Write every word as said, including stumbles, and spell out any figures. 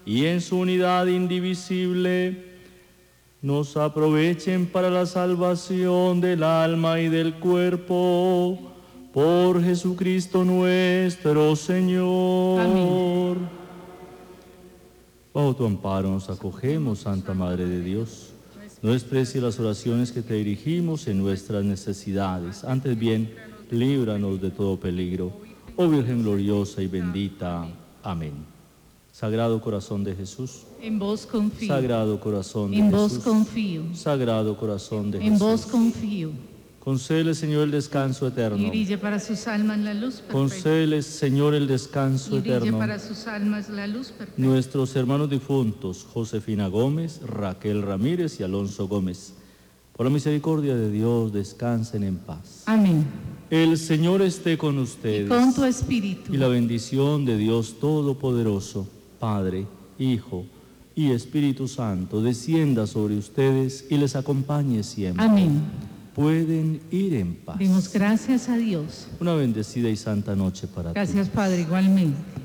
y en su unidad indivisible nos aprovechen para la salvación del alma y del cuerpo, por Jesucristo nuestro Señor. Amén. Bajo tu amparo nos acogemos, Santa Madre de Dios. No desprecies las oraciones que te dirigimos en nuestras necesidades. Antes bien, líbranos de todo peligro. Oh Virgen gloriosa y bendita. Amén. Sagrado corazón de Jesús. En vos confío. Sagrado corazón de En Jesús. vos confío. Sagrado corazón de En Jesús. vos confío. Concédele, Señor, el descanso eterno. Y brille para sus almas la luz perfecta. Concédele, Señor, el descanso Y brille eterno. para sus almas la luz perfecta. Nuestros hermanos difuntos, Josefina Gómez, Raquel Ramírez y Alonso Gómez, por la misericordia de Dios, descansen en paz. Amén. El Señor esté con Y ustedes. con tu espíritu. Y la bendición de Dios Todopoderoso, Padre, Hijo y Espíritu Santo, descienda sobre ustedes y les acompañe siempre. Amén. Pueden ir en paz. Demos gracias a Dios. Una bendecida y santa noche para todos. Gracias, Padre, igualmente.